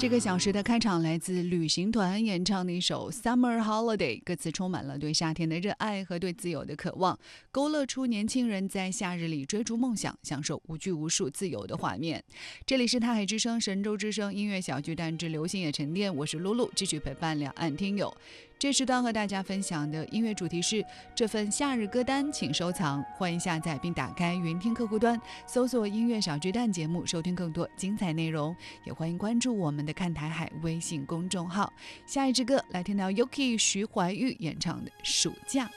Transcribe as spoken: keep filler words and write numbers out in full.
这个小时的开场来自旅行团演唱的一首 Summer Holiday， 歌词充满了对夏天的热爱和对自由的渴望，勾勒出年轻人在夏日里追逐梦想，享受无拘无束自由的画面。这里是泰海之声神州之声音乐小巨蛋之流行也沉淀，我是露露，继续陪伴两岸听友。这时段和大家分享的音乐主题是这份夏日歌单请收藏，欢迎下载并打开云听客户端，搜索音乐小巨蛋节目，收听更多精彩内容，也欢迎关注我们的看台海微信公众号。下一支歌来听到 Yuki 徐怀钰演唱的暑假。